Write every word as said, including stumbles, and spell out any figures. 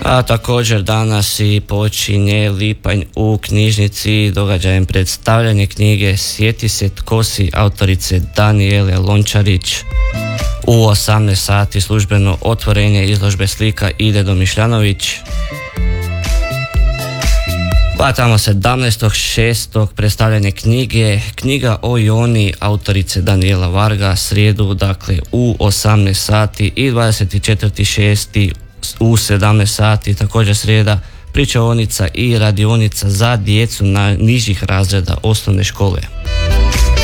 A također danas i počinje lipanj u knjižnici događajem predstavljanje knjige Sjeti se tko si autorice Danijele Lončarić. U osamnaest sati službeno otvorenje izložbe slika Ide Domišljanović. Pa tamo sedamnaestog šestog predstavljanje knjige Knjiga o Joni autorice Danijela Varga, srijedu dakle u osamnaest sati i dvadeset četvrti šesti u sedamnaest sati također srijeda pričaonica i radionica za djecu na nižih razreda osnovne škole.